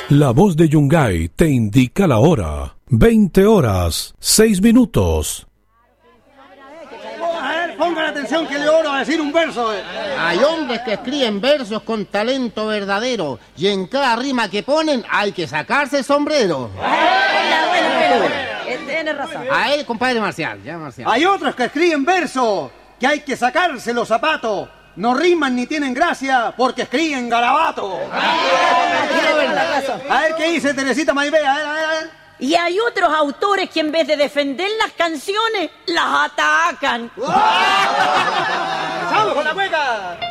La voz de Yungay te indica la hora. 20:06. A ver, pongan atención que le oro a decir un verso. Hay hombres que escriben versos con talento verdadero y en cada rima que ponen hay que sacarse el sombrero. Bueno. Tienes razón. A él, compadre Marcial, ya Marcial. Hay otros que escriben versos que hay que sacarse los zapatos. No riman ni tienen gracia porque escriben garabato. A ver qué dice Teresita Maibé, a ver. Y hay otros autores que en vez de defender las canciones, las atacan. ¡Vamos con la cueca!